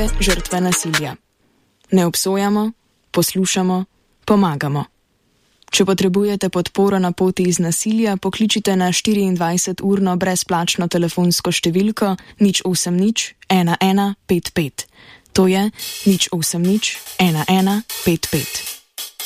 žrtve nasilja. Ne obsojamo, poslušamo, pomagamo. Če potrebujete podporo na poti iz nasilja, pokličite na 24-urno brezplačno telefonsko številko 080 1155. To je 080 1155.